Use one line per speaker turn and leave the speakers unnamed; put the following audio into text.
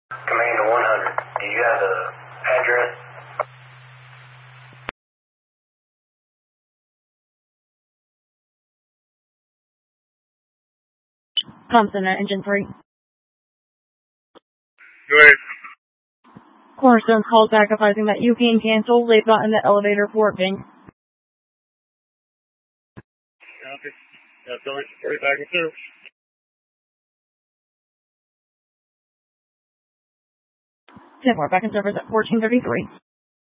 Commander 100, do you have the address?
Comm Center, Engine 3.
Go ahead.
Cornerstone's called back advising that you can cancel. They've gotten the elevator working.
Copy. That's all right. Right back in service.
10-4, back in service at 1433.